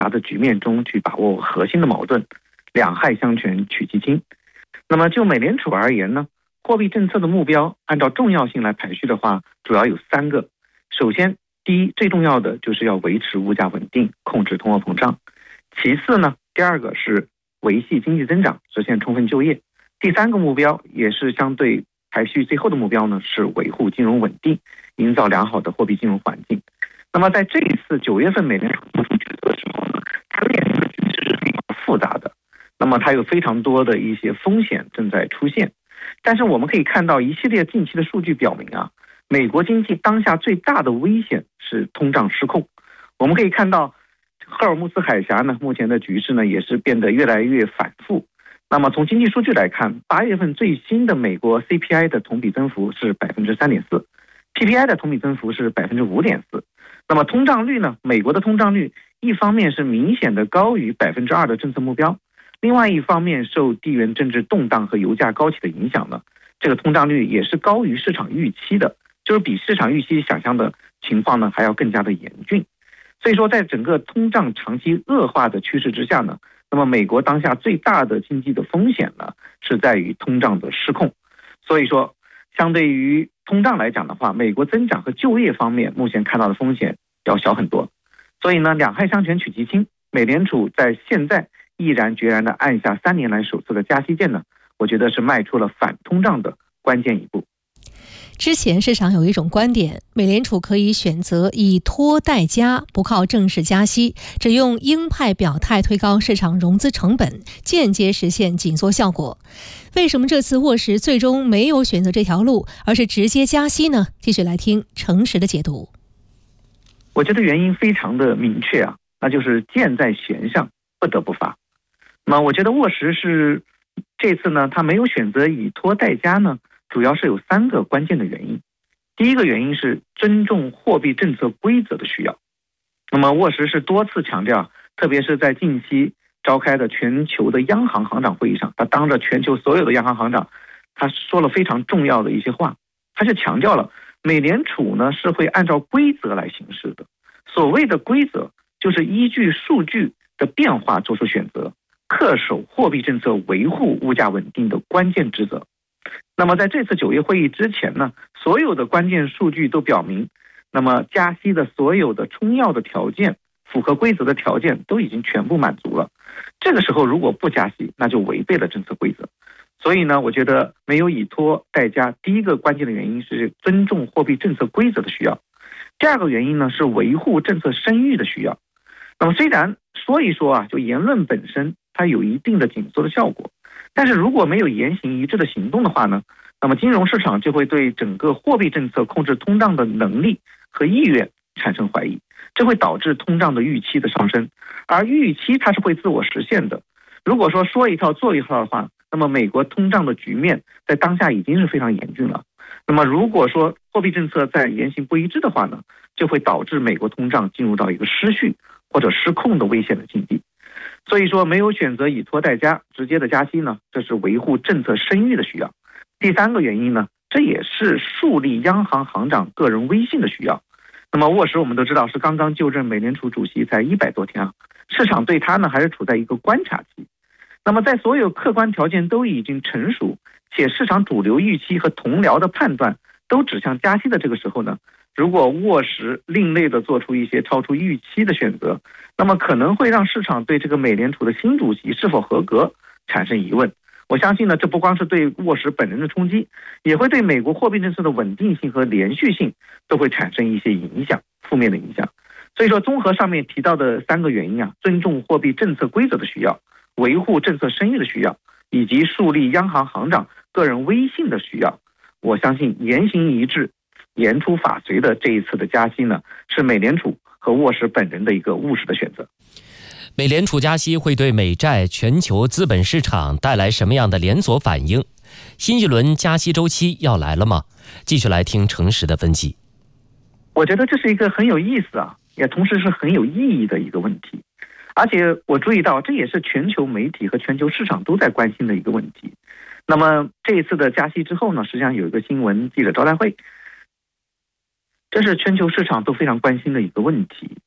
的局面中去把握核心的矛盾，两害相权取其轻。那么就美联储而言呢，货币政策的目标按照重要性来排序的话，主要有3个。首先，第一，最重要的就是要维持物价稳定，控制通货膨胀。其次呢，第2个是维系经济增长，实现充分就业。第3个目标也是相对排序最后的目标呢，是维护金融稳定，营造良好的货币金融环境。那么在这一次9月份美联储做出决策的时候呢，它面临的局势是非常复杂的，那么它有非常多的一些风险正在出现。但是我们可以看到一系列近期的数据表明啊，美国经济当下最大的危险是通胀失控。我们可以看到赫尔木斯海峡呢，目前的局势呢也是变得越来越反复。那么从经济数据来看，8月份最新的美国 CPI 的同比增幅是 3.4%， PPI 的同比增幅是 5.4%。 那么通胀率呢，美国的通胀率一方面是明显的高于 2% 的政策目标，另外一方面受地缘政治动荡和油价高企的影响呢，这个通胀率也是高于市场预期的，就是比市场预期想象的情况呢还要更加的严峻。所以说在整个通胀长期恶化的趋势之下呢，那么美国当下最大的经济的风险呢是在于通胀的失控。所以说相对于通胀来讲的话，美国增长和就业方面目前看到的风险要小很多。所以呢，两害相权取其轻，美联储在现在毅然决然地按下3年来首次的加息键呢，我觉得是迈出了反通胀的关键一步。 之前市场有一种观点，美联储可以选择以拖代加，不靠正式加息，只用鹰派表态推高市场融资成本，间接实现紧缩效果。为什么这次沃时最终没有选择这条路，而是直接加息呢？继续来听诚实的解读。 我觉得原因非常的明确啊，那就是箭在弦上，不得不发。那么我觉得沃时是这次呢，他没有选择以拖代加呢，主要是有3个关键的原因。第一个原因是尊重货币政策规则的需要。那么沃时是多次强调，特别是在近期召开的全球的央行行长会议上，他当着全球所有的央行行长，他说了非常重要的一些话。他是强调了美联储呢是会按照规则来行事的。所谓的规则就是依据数据的变化做出选择，恪守货币政策维护物价稳定的关键职责。那么在这次9月会议之前呢，所有的关键数据都表明，那么加息的所有的充要的条件，符合规则的条件都已经全部满足了。这个时候如果不加息，那就违背了政策规则。所以呢，我觉得没有以拖代加，第一个关键的原因是尊重货币政策规则的需要。第2个原因呢是维护政策声誉的需要。那么虽然说一说啊，就言论本身它有一定的紧缩的效果，但是如果没有言行一致的行动的话呢，那么金融市场就会对整个货币政策控制通胀的能力和意愿产生怀疑，这会导致通胀的预期的上升。而预期它是会自我实现的，如果说一套做一套的话，那么美国通胀的局面在当下已经是非常严峻了。那么如果说货币政策在言行不一致的话呢，就会导致美国通胀进入到一个失序或者失控的危险的境地。所以说没有选择以拖代加，直接的加息呢，这是维护政策声誉的需要。第3个原因呢，这也是树立央行行长个人威信的需要。那么沃时我们都知道是刚刚就任美联储主席才100多天啊，市场对他呢还是处在一个观察期。那么在所有客观条件都已经成熟，且市场主流预期和同僚的判断都指向加息的这个时候呢，如果沃时另类的做出一些超出预期的选择，那么可能会让市场对这个美联储的新主席是否合格产生疑问。我相信呢，这不光是对沃时本人的冲击，也会对美国货币政策的稳定性和连续性都会产生一些影响，负面的影响。所以说综合上面提到的3个原因啊，尊重货币政策规则的需要，维护政策声誉的需要，以及树立央行行长个人威信的需要，我相信言行一致、言出法随的这一次的加息呢，是美联储和沃时本人的一个务实的选择。 美联储加息会对美债、全球资本市场带来什么样的连锁反应？新一轮加息周期要来了吗？继续来听诚实的分析。 我觉得这是一个很有意思啊，也同时是很有意义的一个问题。而且我注意到，这也是全球媒体和全球市场都在关心的一个问题。那么这一次的加息之后呢，实际上有一个新闻记者招待会，这是全球市场都非常关心的一个问题。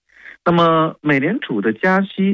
那么美联储的加息